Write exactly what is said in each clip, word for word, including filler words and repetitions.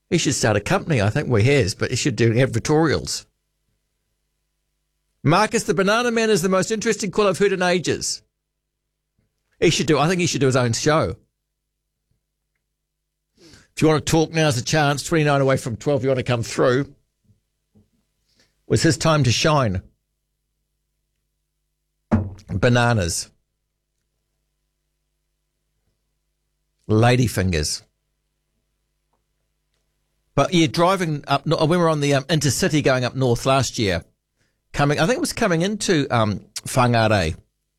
He should start a company. I think well, he has, but he should do advertorials. Marcus the Banana Man is the most interesting call I've heard in ages. He should do, I think he should do his own show. If you want to talk, now's a chance. twenty-nine away from twelve, you want to come through. Was his time to shine. Bananas. Ladyfingers. But yeah, driving up, when we were on the um, intercity going up north last year, coming, I think it was coming into um, Whangarei.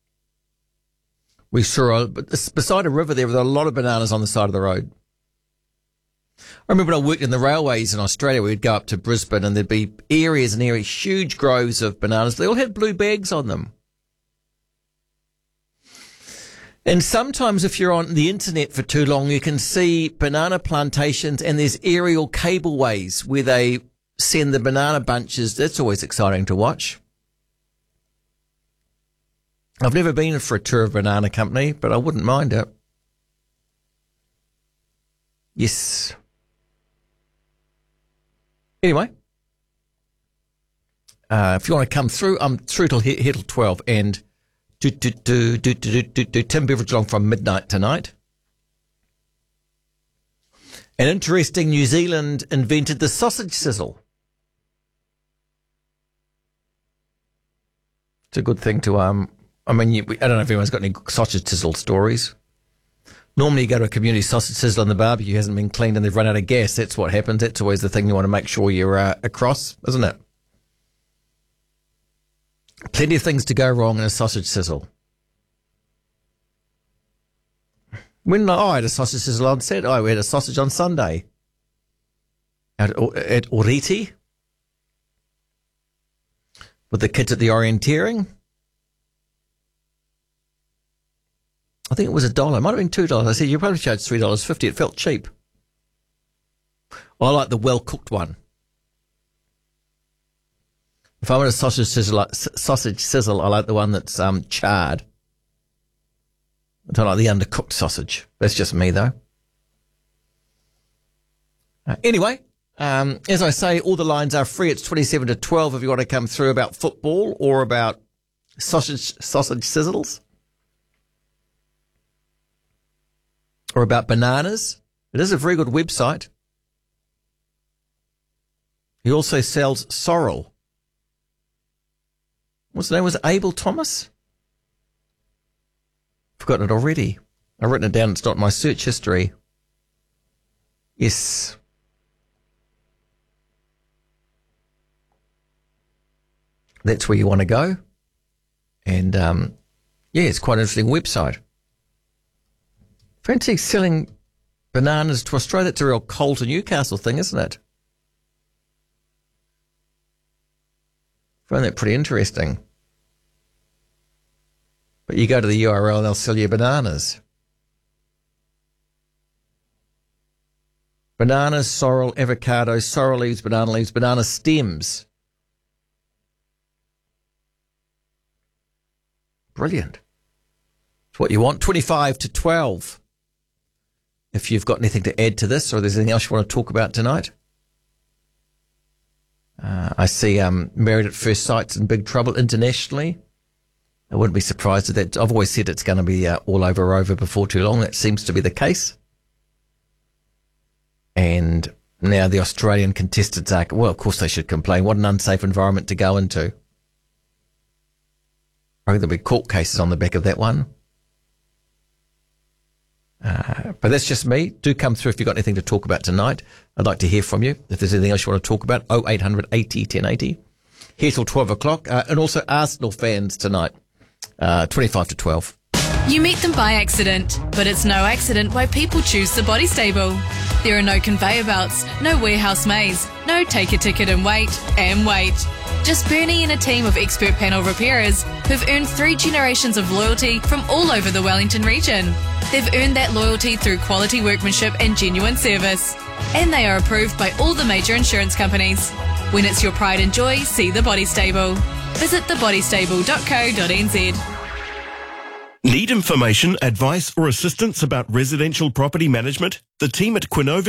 We saw, a, beside a river there, there were a lot of bananas on the side of the road. I remember when I worked in the railways in Australia, we'd go up to Brisbane and there'd be areas and areas, huge groves of bananas. They all had blue bags on them. And sometimes if you're on the internet for too long, you can see banana plantations and there's aerial cableways where they send the banana bunches. That's always exciting to watch. I've never been for a tour of Banana Company, but I wouldn't mind it. Yes. Anyway, uh, if you want to come through, I'm through till here till twelve and Do, do, do, do, do, do, do, Tim Beveridge along from midnight tonight. An interesting New Zealand invented the sausage sizzle. It's a good thing to, um, I mean, you, I don't know if anyone's got any sausage sizzle stories. Normally you go to a community sausage sizzle and the barbecue hasn't been cleaned and they've run out of gas. That's what happens. That's always the thing you want to make sure you're uh, across, isn't it? Plenty of things to go wrong in a sausage sizzle. When oh, I had a sausage sizzle on Saturday, oh, we had a sausage on Sunday at, at Oriti with the kids at the orienteering. I think it was a dollar. It might have been two dollars. I said, you probably charged three dollars fifty. It felt cheap. Well, I like the well-cooked one. If I want a sausage sizzle, sausage sizzle, I like the one that's um, charred. I don't like the undercooked sausage. That's just me, though. Uh, anyway, um, as I say, all the lines are free. It's twenty-seven to twelve if you want to come through about football or about sausage sausage sizzles or about bananas. It is a very good website. He also sells sorrel. What's the name? Was it Abel Thomas? Forgotten it already. I've written it down. It's not in my search history. Yes. That's where you want to go. And, um, yeah, it's quite an interesting website. Fancy selling bananas to Australia. That's a real Coal to Newcastle thing, isn't it? I find that pretty interesting. But you go to the U R L and they'll sell you bananas. Bananas, sorrel, avocado, sorrel leaves, banana leaves, banana stems. Brilliant. It's what you want. twenty-five to twelve. If you've got anything to add to this or there's anything else you want to talk about tonight. Uh, I see um, Married at First Sight's in big trouble internationally. I wouldn't be surprised at that. I've always said it's going to be uh, all over Rover before too long. That seems to be the case. And now the Australian contestants are, well, of course they should complain. What an unsafe environment to go into. I think there'll be court cases on the back of that one. Uh, but that's just me. Do come through if you've got anything to talk about tonight. I'd like to hear from you. If there's anything else you want to talk about, oh eight hundred eighty ten eighty. Here till twelve o'clock. Uh, and also Arsenal fans tonight, uh, twenty-five to twelve. You meet them by accident, but it's no accident why people choose the Body Stable. There are no conveyor belts, no warehouse maze, no take a ticket and wait, and wait. Just Bernie and a team of expert panel repairers who've earned three generations of loyalty from all over the Wellington region. They've earned that loyalty through quality workmanship and genuine service. And they are approved by all the major insurance companies. When it's your pride and joy, see the Body Stable. Visit the body stable dot co dot n z. Need information, advice or assistance about residential property management? The team at Quinova